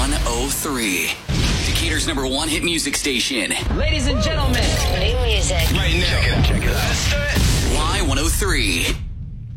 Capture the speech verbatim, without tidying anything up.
one oh three. Decatur's number one hit music station. Ladies and gentlemen, new music. Right now. Check it, check it out. Y one oh three.